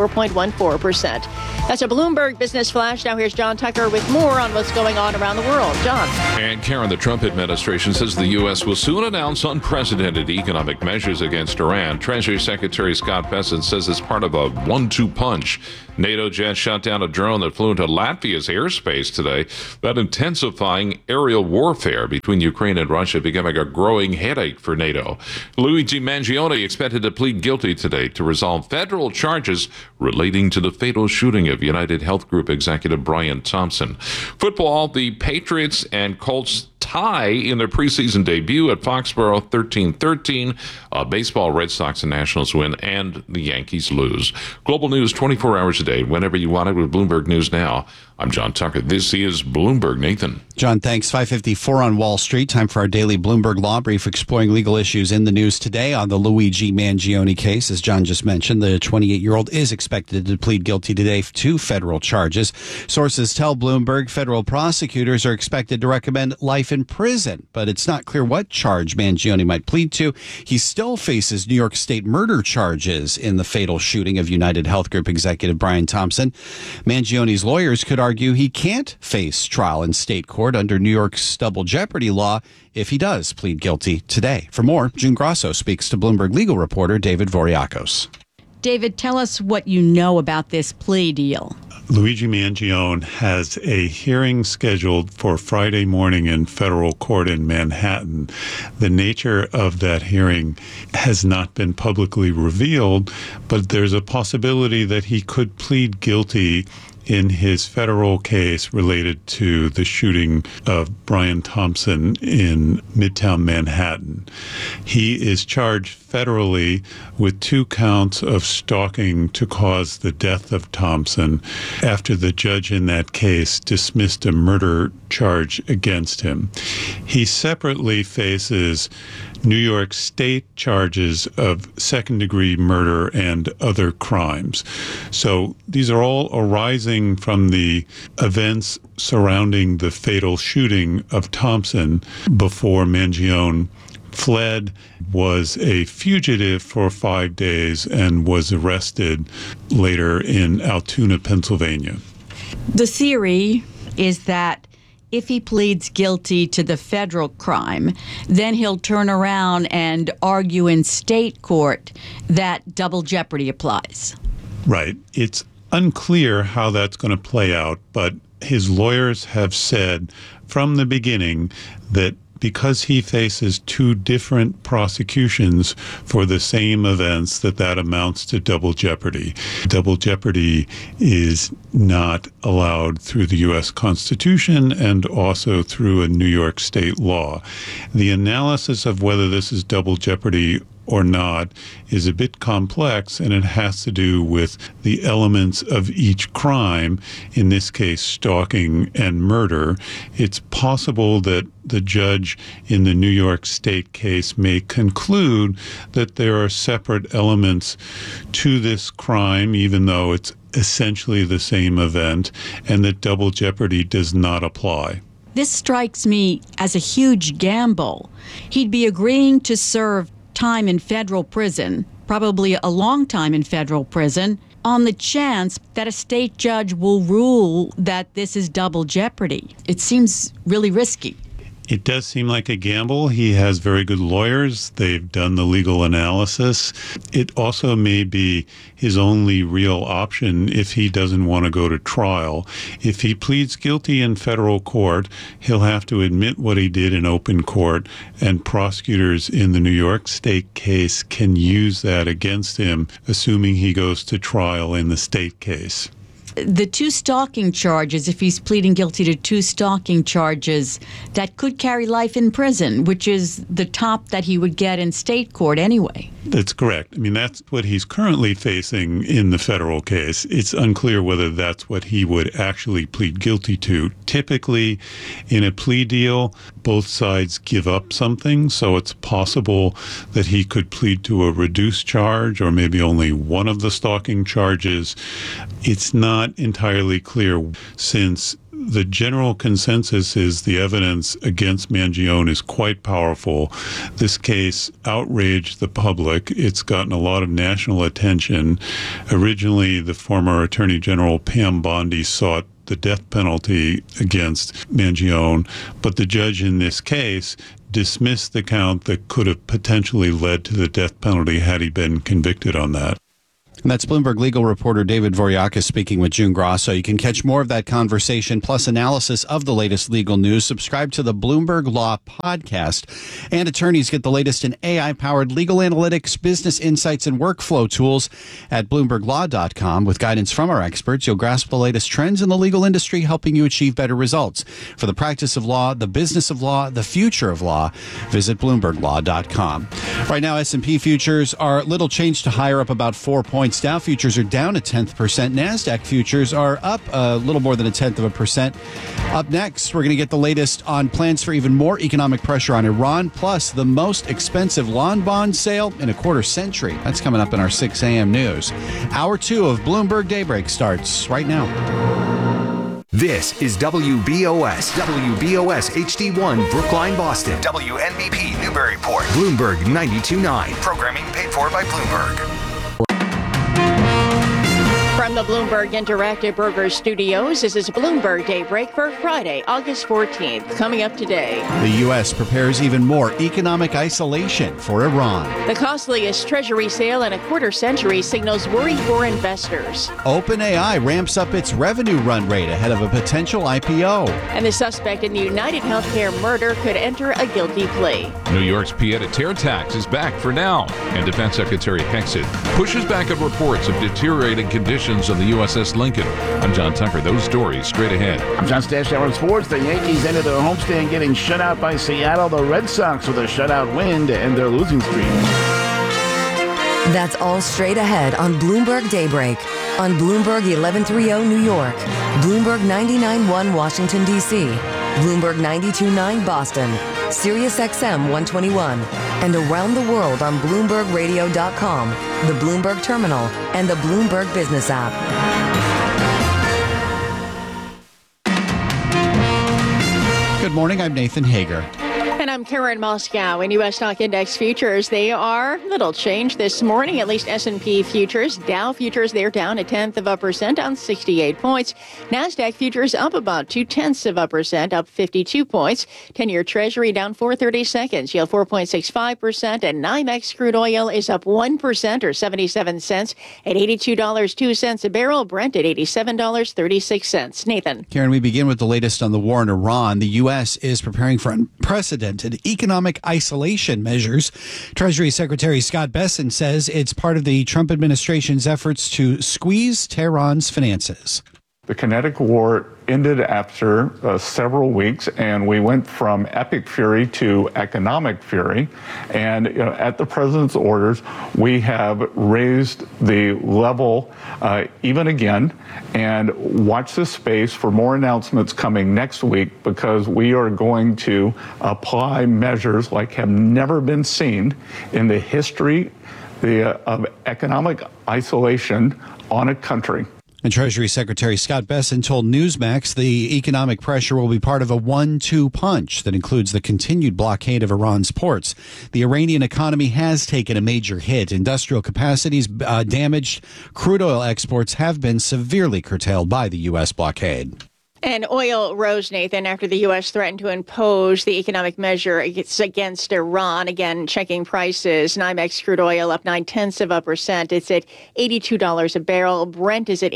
Speaker 3: 4.14%. That's a Bloomberg Business Flash. Now here's John Tucker with more on what's going on around the world. John.
Speaker 12: And Karen, the Trump administration says the U.S. will soon announce unprecedented economic measures against Iran. Treasury Secretary Scott Bessent says it's part of a 1-2 punch. NATO jets shot down a drone that flew into Latvia's airspace today. That intensifying aerial warfare between Ukraine and Russia becoming a growing headache for NATO. Luigi Mangione expected to plead guilty today to resolve federal charges relating to the fatal shooting of United Health Group executive Brian Thompson. Football, the Patriots and Colts tie in their preseason debut at Foxborough 13-13. Baseball, Red Sox and Nationals win, and the Yankees lose. Global news 24 hours a day, whenever you want it with Bloomberg News Now. I'm John Tucker. This is Bloomberg. Nathan.
Speaker 1: John, thanks. 5:54 on Wall Street. Time for our daily Bloomberg Law Brief, exploring legal issues in the news today on the Luigi Mangione case. As John just mentioned, the 28-year-old is expected to plead guilty today to federal charges. Sources tell Bloomberg federal prosecutors are expected to recommend life in prison, but it's not clear what charge Mangione might plead to. He still faces New York State murder charges in the fatal shooting of United Health Group executive Brian Thompson. Mangione's lawyers could argue he can't face trial in state court under New York's double jeopardy law if he does plead guilty today. For more, June Grosso speaks to Bloomberg legal reporter David Voriakos.
Speaker 7: David, tell us what you know about this plea deal.
Speaker 20: Luigi Mangione has a hearing scheduled for Friday morning in federal court in Manhattan. The nature of that hearing has not been publicly revealed, but there's a possibility that he could plead guilty in his federal case related to the shooting of Brian Thompson in Midtown Manhattan. He is charged federally with 2 counts of stalking to cause the death of Thompson after the judge in that case dismissed a murder charge against him. He separately faces New York State charges of second-degree murder and other crimes. So these are all arising from the events surrounding the fatal shooting of Thompson before Mangione fled, was a fugitive for 5 days, and was arrested later in Altoona, Pennsylvania.
Speaker 7: The theory is that if he pleads guilty to the federal crime, then he'll turn around and argue in state court that double jeopardy applies.
Speaker 20: Right. It's unclear how that's going to play out, but his lawyers have said from the beginning that because he faces 2 different prosecutions for the same events, that amounts to double jeopardy. Double jeopardy is not allowed through the U.S. Constitution and also through a New York state law. The analysis of whether this is double jeopardy or not is a bit complex, and it has to do with the elements of each crime, in this case stalking and murder. It's possible that the judge in the New York State case may conclude that there are separate elements to this crime, even though it's essentially the same event, and that double jeopardy does not apply.
Speaker 7: This strikes me as a huge gamble. He'd be agreeing to serve time in federal prison, probably a long time in federal prison, on the chance that a state judge will rule that this is double jeopardy? It seems really risky.
Speaker 20: It does seem like a gamble. He has very good lawyers. They've done the legal analysis. It also may be his only real option if he doesn't want to go to trial. If he pleads guilty in federal court, he'll have to admit what he did in open court, and prosecutors in the New York State case can use that against him, assuming he goes to trial in the state case.
Speaker 7: The two stalking charges, if he's pleading guilty to two stalking charges, that could carry life in prison, which is the top that he would get in state court anyway.
Speaker 20: That's correct. I mean, that's what he's currently facing in the federal case. It's unclear whether that's what he would actually plead guilty to. Typically, in a plea deal, both sides give up something, so it's possible that he could plead to a reduced charge or maybe only one of the stalking charges. It's not entirely clear, since the general consensus is the evidence against Mangione is quite powerful. This case outraged the public. It's gotten a lot of national attention. Originally, the former Attorney General Pam Bondi sought the death penalty against Mangione, but the judge in this case dismissed the count that could have potentially led to the death penalty had he been convicted on that.
Speaker 1: And that's Bloomberg legal reporter David Voryakis speaking with June Grosso. You can catch more of that conversation plus analysis of the latest legal news. Subscribe to the Bloomberg Law Podcast. And attorneys get the latest in AI-powered legal analytics, business insights, and workflow tools at BloombergLaw.com. With guidance from our experts, you'll grasp the latest trends in the legal industry, helping you achieve better results. For the practice of law, the business of law, the future of law, visit BloombergLaw.com. Right now, S&P futures are little change to higher, up about 4 points. Dow futures are down 0.1%. NASDAQ futures are up a little more than 0.1%. Up next, we're going to get the latest on plans for even more economic pressure on Iran, plus the most expensive lawn bond sale in a quarter century. That's coming up in our 6 a.m. news. Hour 2 of Bloomberg Daybreak starts right now.
Speaker 9: This is WBOS HD1 Brookline, Boston.
Speaker 8: WNBP Newburyport.
Speaker 9: Bloomberg 92.9.
Speaker 8: Programming paid for by Bloomberg.
Speaker 3: From the Bloomberg Interactive Brokers Studios, this is Bloomberg Daybreak for Friday, August 14th. Coming up today,
Speaker 1: the U.S. prepares even more economic isolation for Iran.
Speaker 3: The costliest Treasury sale in a quarter century signals worry for investors.
Speaker 1: OpenAI ramps up its revenue run rate ahead of a potential IPO.
Speaker 3: And the suspect in the United Healthcare murder could enter a guilty plea.
Speaker 12: New York's pied-à-terre tax is back for now, and Defense Secretary Hexet pushes back on reports of deteriorating conditions on the USS Lincoln. I'm John Tucker. Those stories straight ahead.
Speaker 23: I'm John Stash, Hour Sports. The Yankees ended their homestand getting shut out by Seattle. The Red Sox with a shutout win to end their losing streak.
Speaker 4: That's all straight ahead on Bloomberg Daybreak. On Bloomberg 1130 New York, Bloomberg 99.1 Washington, D.C., Bloomberg 92.9 Boston, Sirius XM 121, and around the world on BloombergRadio.com, the Bloomberg Terminal, and the Bloomberg Business app.
Speaker 1: Good morning, I'm Nathan Hager.
Speaker 3: And I'm Karen Moscow. In U.S. stock index futures, they are little change this morning, at least S&P futures. Dow futures, they're down 0.1% on 68 points. NASDAQ futures up about 0.2%, up 52 points. 10-year Treasury down 4/30 seconds, yield 4.65%. And NYMEX crude oil is up 1% or 77 cents at $82.02 a barrel. Brent at $87.36. Nathan.
Speaker 1: Karen, we begin with the latest on the war in Iran. The U.S. is preparing for unprecedented economic isolation measures. Treasury Secretary Scott Bessent says it's part of the Trump administration's efforts to squeeze Tehran's finances.
Speaker 10: The kinetic war ended after several weeks, and we went from epic fury to economic fury. And at the president's orders, we have raised the level even again. And watch this space for more announcements coming next week, because we are going to apply measures like have never been seen in the history of economic isolation on a country.
Speaker 1: And Treasury Secretary Scott Bessent told Newsmax the economic pressure will be part of a 1-2 punch that includes the continued blockade of Iran's ports. The Iranian economy has taken a major hit. Industrial capacities damaged. Crude oil exports have been severely curtailed by the U.S. blockade.
Speaker 3: And oil rose, Nathan, after the U.S. threatened to impose the economic measure against Iran. Again, checking prices. NYMEX crude oil up 0.9%. It's at $82 a barrel. Brent is at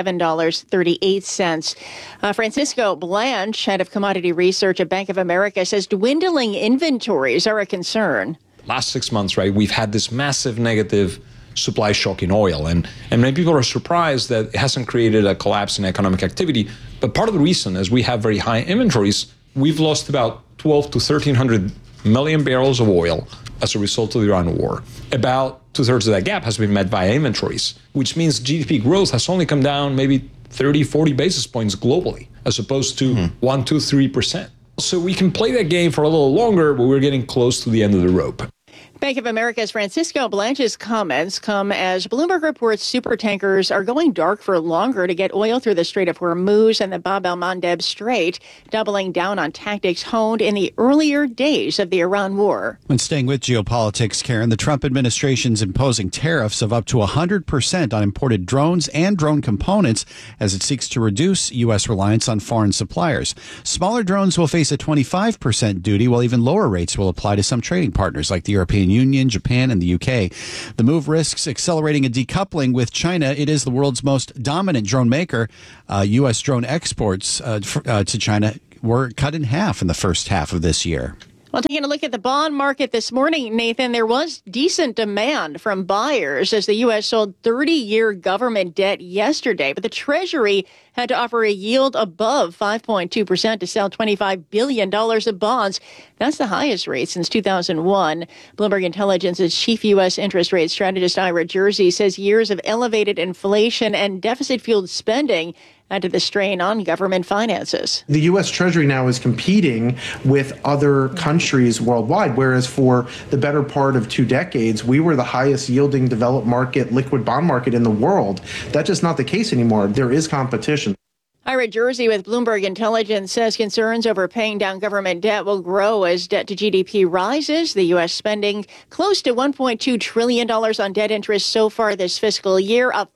Speaker 3: $87.38. Francisco Blanch, head of commodity research at Bank of America, says dwindling inventories are a concern.
Speaker 11: Last 6 months, right, we've had this massive negative supply shock in oil. And many people are surprised that it hasn't created a collapse in economic activity. But part of the reason is we have very high inventories. We've lost about 12 to 1,300 million barrels of oil as a result of the Iran war. About 2/3 of that gap has been met via inventories, which means GDP growth has only come down maybe 30, 40 basis points globally, as opposed to 1, 2, 3%. So we can play that game for a little longer, but we're getting close to the end of the rope.
Speaker 3: Bank of America's Francisco Blanch's comments come as Bloomberg reports supertankers are going dark for longer to get oil through the Strait of Hormuz and the Bab el-Mandeb Strait, doubling down on tactics honed in the earlier days of the Iran war.
Speaker 1: When staying with geopolitics, Karen, the Trump administration's imposing tariffs of up to 100% on imported drones and drone components as it seeks to reduce U.S. reliance on foreign suppliers. Smaller drones will face a 25% duty, while even lower rates will apply to some trading partners like the European Union, Japan, and the UK. The move risks accelerating a decoupling with China. It is the world's most dominant drone maker. U.S. drone exports to China were cut in half in the first half of this year.
Speaker 3: Well, taking a look at the bond market this morning, Nathan, there was decent demand from buyers as the U.S. sold 30-year government debt yesterday. But the Treasury had to offer a yield above 5.2% to sell $25 billion of bonds. That's the highest rate since 2001. Bloomberg Intelligence's chief U.S. interest rate strategist Ira Jersey says years of elevated inflation and deficit-fueled spending added the strain on government finances.
Speaker 13: The U.S. Treasury now is competing with other countries worldwide, whereas for the better part of 2 decades, we were the highest yielding developed market, liquid bond market in the world. That's just not the case anymore. There is competition.
Speaker 3: Ira Jersey with Bloomberg Intelligence says concerns over paying down government debt will grow as debt to GDP rises. The U.S. spending close to $1.2 trillion on debt interest so far this fiscal year, up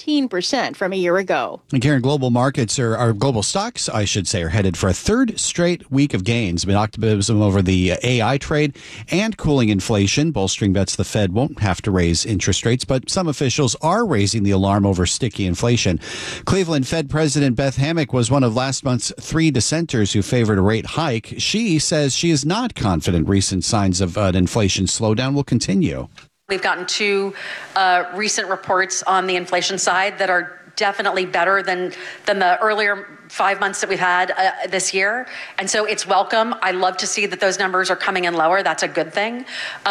Speaker 3: 15% from a year ago.
Speaker 1: And Karen, global markets, or global stocks, I should say, are headed for a third straight week of gains. Amid optimism over the AI trade and cooling inflation, bolstering bets the Fed won't have to raise interest rates, but some officials are raising the alarm over sticky inflation. Cleveland Fed President Beth Hammack was one of last month's 3 dissenters who favored a rate hike. She says she is not confident recent signs of an inflation slowdown will continue.
Speaker 18: We've gotten 2 recent reports on the inflation side that are definitely better than the earlier 5 months that we've had this year. And so it's welcome. I love to see that those numbers are coming in lower. That's a good thing.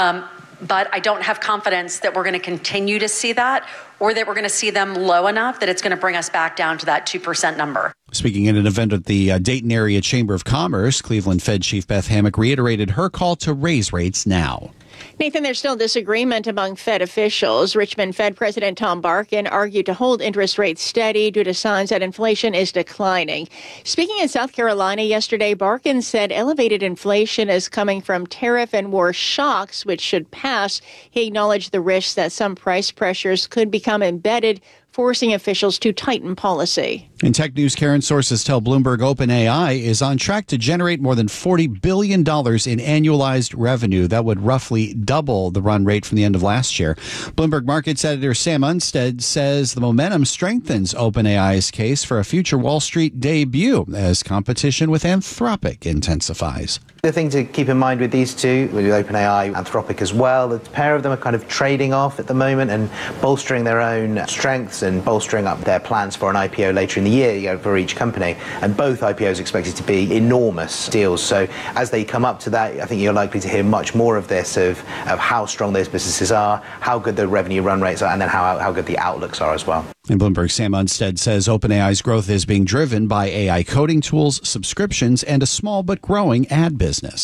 Speaker 18: But I don't have confidence that we're going to continue to see that, or that we're going to see them low enough that it's going to bring us back down to that 2% number.
Speaker 1: Speaking at an event at the Dayton Area Chamber of Commerce, Cleveland Fed Chief Beth Hammack reiterated her call to raise rates now.
Speaker 3: Nathan, there's still disagreement among Fed officials. Richmond Fed President Tom Barkin argued to hold interest rates steady due to signs that inflation is declining. Speaking in South Carolina yesterday, Barkin said elevated inflation is coming from tariff and war shocks, which should pass. He acknowledged the risks that some price pressures could become embedded, forcing officials to tighten policy.
Speaker 1: In tech news, Karen, sources tell Bloomberg OpenAI is on track to generate more than $40 billion in annualized revenue. That would roughly double the run rate from the end of last year. Bloomberg Markets editor Sam Unstead says the momentum strengthens OpenAI's case for a future Wall Street debut as competition with Anthropic intensifies.
Speaker 19: The thing to keep in mind with these two, with OpenAI, Anthropic as well, the pair of them are kind of trading off at the moment and bolstering their own strengths and bolstering up their plans for an IPO later in the year, for each company. And both IPOs are expected to be enormous deals. So as they come up to that, I think you're likely to hear much more of this, of how strong those businesses are, how good the revenue run rates are, and then how good the outlooks are as well.
Speaker 1: And Bloomberg Sam Unstead says OpenAI's growth is being driven by AI coding tools, subscriptions, and a small but growing ad business.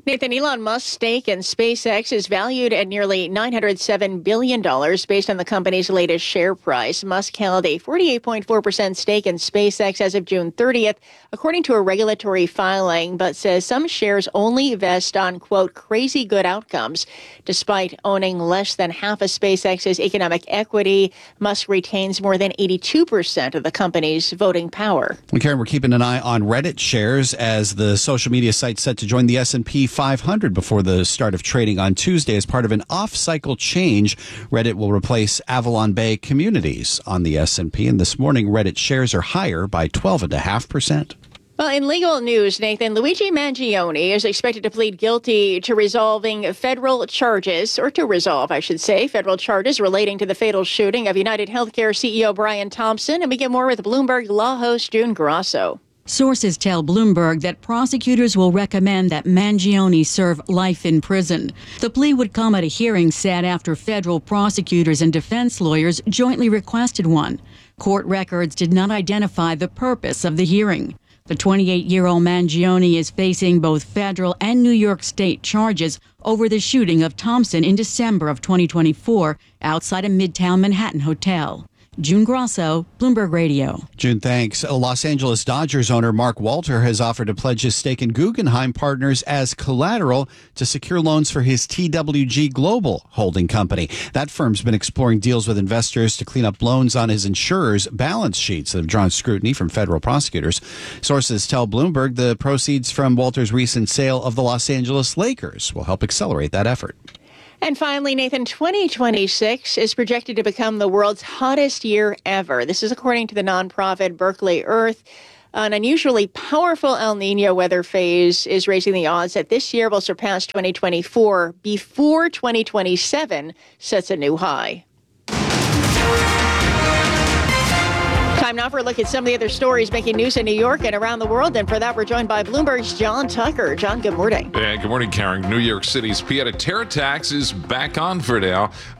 Speaker 3: Nathan, Elon Musk's stake in SpaceX is valued at nearly $907 billion based on the company's latest share price. Musk held a 48.4% stake in SpaceX as of June 30th, according to a regulatory filing, but says some shares only vest on, quote, crazy good outcomes. Despite owning less than half of SpaceX's economic equity, Musk retains more than 82% of the company's voting power.
Speaker 1: Karen, we're keeping an eye on Reddit shares as the social media site set to join the S&P 500 before the start of trading on Tuesday. As part of an off-cycle change, Reddit will replace Avalon Bay Communities on the S&P. And this morning, Reddit shares are higher by 12.5%.
Speaker 3: Well, in legal news, Nathan, Luigi Mangione is expected to plead guilty to federal charges relating to the fatal shooting of United Healthcare CEO Brian Thompson. And we get more with Bloomberg Law host June Grasso.
Speaker 7: Sources tell Bloomberg that prosecutors will recommend that Mangione serve life in prison. The plea would come at a hearing set after federal prosecutors and defense lawyers jointly requested one. Court records did not identify the purpose of the hearing. The 28-year-old Mangione is facing both federal and New York State charges over the shooting of Thompson in December of 2024 outside a Midtown Manhattan hotel. June Grasso, Bloomberg Radio.
Speaker 1: June, thanks. Los Angeles Dodgers owner Mark Walter has offered to pledge his stake in Guggenheim Partners as collateral to secure loans for his TWG Global holding company. That firm's been exploring deals with investors to clean up loans on his insurer's balance sheets that have drawn scrutiny from federal prosecutors. Sources tell Bloomberg the proceeds from Walter's recent sale of the Los Angeles Lakers will help accelerate that effort.
Speaker 3: And finally, Nathan, 2026 is projected to become the world's hottest year ever. This is according to the nonprofit Berkeley Earth. An unusually powerful El Nino weather phase is raising the odds that this year will surpass 2024 before 2027 sets a new high. Time now for a look at some of the other stories making news in New York and around the world. And for that, we're joined by Bloomberg's John Tucker. John, good morning.
Speaker 12: Good morning, Karen. New York City's pied-à-terre tax is back on for now.